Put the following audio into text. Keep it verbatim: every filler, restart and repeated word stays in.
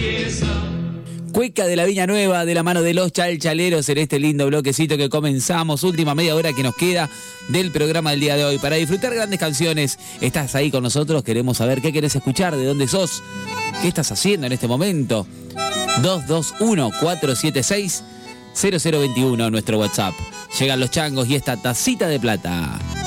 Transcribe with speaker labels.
Speaker 1: Cueca de la Viña Nueva, de la mano de los chalchaleros en este lindo bloquecito que comenzamos, última media hora que nos queda del programa del día de hoy. Para disfrutar grandes canciones, estás ahí con nosotros, queremos saber qué querés escuchar, de dónde sos, qué estás haciendo en este momento. dos dos uno, cuatro siete seis, cero cero dos uno, nuestro WhatsApp. Llegan los changos y esta tacita de plata.